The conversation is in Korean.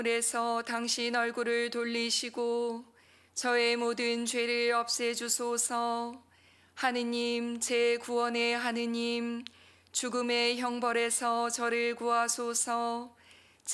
에서 당신 얼굴을 돌리시고 저의 모든 죄를 없애주소서. 하느님, 제 구원의 하느님, 죽음의 형벌에서 저를 구하소서.